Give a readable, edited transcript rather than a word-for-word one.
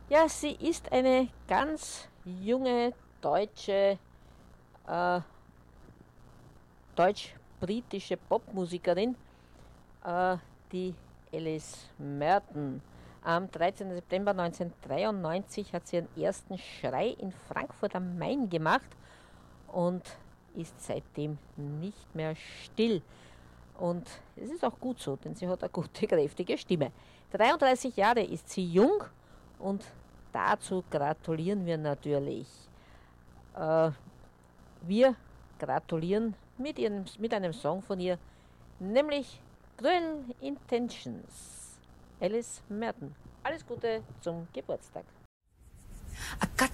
Ja, sie ist eine ganz junge deutsche, äh, deutsch-britische Popmusikerin, äh, die Alice Merton. Am 13. September 1993 hat sie ihren ersten Schrei in Frankfurt am Main gemacht und ist seitdem nicht mehr still. Und es ist auch gut so, denn sie hat eine gute, kräftige Stimme. 33 Jahre ist sie jung und dazu gratulieren wir natürlich. Äh, wir gratulieren mit einem Song von ihr, nämlich Cruel Intentions. Alice Merton. Alles Gute zum Geburtstag. I got